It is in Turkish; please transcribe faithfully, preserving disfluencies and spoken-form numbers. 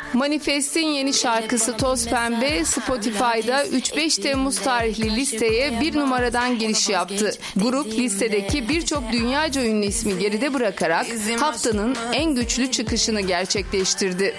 Manifest'in yeni şarkısı Toz Pembe Spotify'da üç beş Temmuz tarihli listeye bir numaradan giriş yaptı. Grup listedeki birçok dünyaca ünlü ismi geride bırakarak haftanın en güçlü çıkışını gerçekleştirdi.